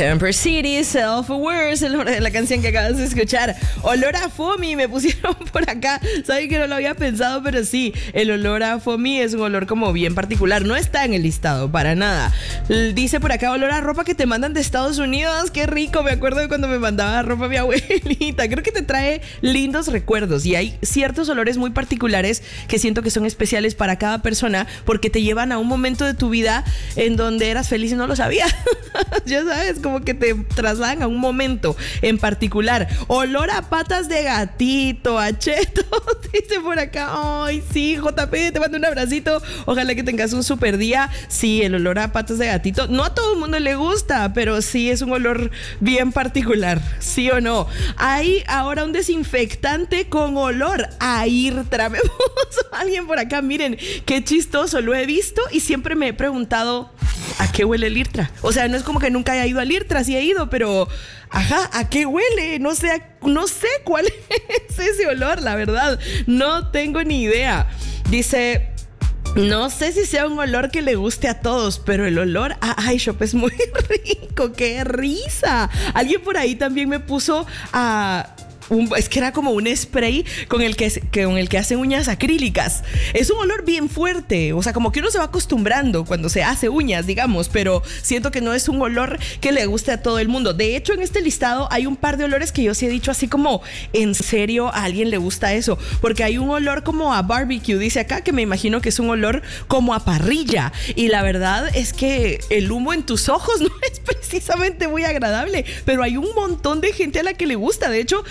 Temper City, Self-Aware, es el nombre de la canción que acabas de escuchar. Olor a foamy, me pusieron por acá. Saben que no lo había pensado, pero sí, el olor a foamy es un olor como bien particular. No está en el listado, para nada. Dice por acá, olor a ropa que te mandan de Estados Unidos. Qué rico, me acuerdo de cuando me mandaba ropa mi abuelita. Creo que te trae lindos recuerdos y hay ciertos olores muy particulares que siento que son especiales para cada persona porque te llevan a un momento de tu vida en donde eras feliz y no lo sabías. Ya sabes, como que te trasladan a un momento en particular. Olor a patas de gatito, a chetos, dice por acá. Ay, sí, JP, te mando un abracito. Ojalá que tengas un super día. Sí, el olor a patas de gatito, no a todo el mundo le gusta, pero sí es un olor bien particular, ¿sí o no? Hay ahora un desinfectante con olor a Irtra. Me puso alguien por acá, miren, qué chistoso, lo he visto y siempre me he preguntado ¿a qué huele el Irtra? O sea, no es como que nunca haya ido al Irtra, sí he ido, pero ajá, ¿a qué huele? No sé cuál es ese olor, la verdad. No tengo ni idea. Dice, no sé si sea un olor que le guste a todos, pero el olor a iShop es muy rico. ¡Qué risa! Alguien por ahí también me puso a... es que era como un spray con el que hacen uñas acrílicas. Es un olor bien fuerte, o sea, como que uno se va acostumbrando cuando se hace uñas, digamos, pero siento que no es un olor que le guste a todo el mundo. De hecho, en este listado hay un par de olores que yo sí he dicho así como, ¿en serio a alguien le gusta eso? Porque hay un olor como a barbecue, dice acá, que me imagino que es un olor como a parrilla. Y la verdad es que el humo en tus ojos no es precisamente muy agradable, pero hay un montón de gente a la que le gusta. De hecho,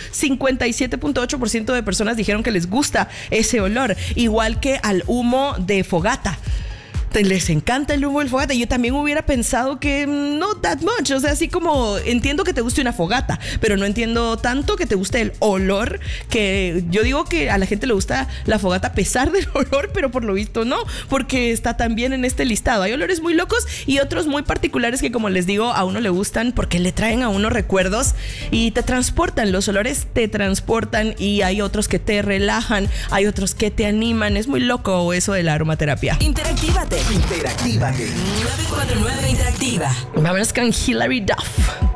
57.8% de personas dijeron que les gusta ese olor, igual que al humo de fogata. Les encanta el humo del fogata. Yo también hubiera pensado que no that much. O sea, así como entiendo que te guste una fogata, pero no entiendo tanto que te guste el olor. Que yo digo que a la gente le gusta la fogata a pesar del olor, pero por lo visto no, porque está también en este listado. Hay olores muy locos y otros muy particulares que, como les digo, a uno le gustan porque le traen a uno recuerdos y te transportan. Los olores te transportan y hay otros que te relajan, hay otros que te animan. Es muy loco eso de la aromaterapia. Interactívate. 949 Interactiva. Vámonos con Hilary Duff.